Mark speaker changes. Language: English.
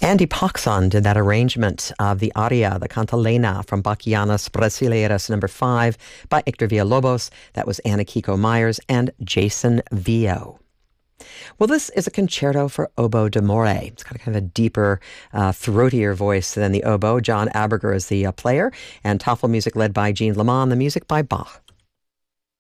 Speaker 1: Andy Poxon did that arrangement of the aria, the Cantalena from Bachianas Brasileiras number 5 by Hector Villalobos. That was Anna Kiko Myers and Jason Vio. Well, this is a concerto for oboe d'amore. It's got a kind of a deeper, throatier voice than the oboe. John Aberger is the player, and Toffel music led by Jean Lamont, the music by Bach.